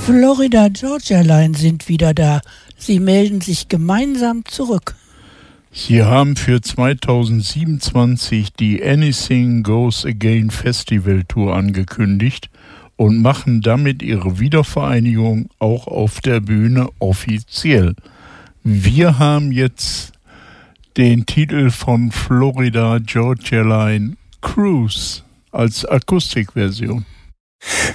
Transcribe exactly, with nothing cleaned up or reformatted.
Florida Georgia Line sind wieder da. Sie melden sich gemeinsam zurück. Sie haben für zweitausendsiebenundzwanzig die Anything Goes Again Festival Tour angekündigt und machen damit ihre Wiedervereinigung auch auf der Bühne offiziell. Wir haben jetzt den Titel von Florida Georgia Line Cruise als Akustikversion.